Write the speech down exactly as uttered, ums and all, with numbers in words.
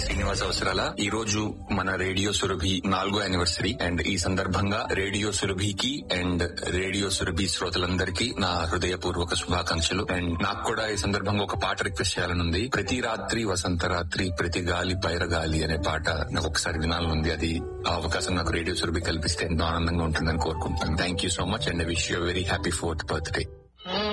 శ్రీనివాస్ అవసరాల. ఈ రోజు మన రేడియో సురభి నాలుగో యానివర్సరీ అండ్ ఈ సందర్భంగా రేడియో సురభికి అండ్ రేడియో సురభి శ్రోతలందరికీ నా హృదయపూర్వక శుభాకాంక్షలు. అండ్ నాకు కూడా ఈ సందర్భంగా ఒక పాట రిక్వెస్ట్ చేయాలనుంది. ప్రతి రాత్రి వసంత రాత్రి ప్రతి గాలి పైరగాలి అనే పాట నాకు ఒకసారి వినాలనుంది. అది ఆ అవకాశం నాకు రేడియో సురభి కల్పిస్తే ఎంతో ఆనందంగా ఉంటుందని కోరుకుంటున్నాను. Thank you so much and I wish you very happy fourth birthday.